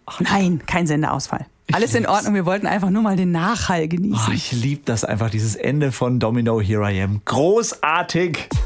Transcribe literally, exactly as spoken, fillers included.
Nein, kein Sendeausfall. Alles in Ordnung, wir wollten einfach nur mal den Nachhall genießen. Oh, ich liebe das einfach, dieses Ende von Domino, Here I Am. Großartig!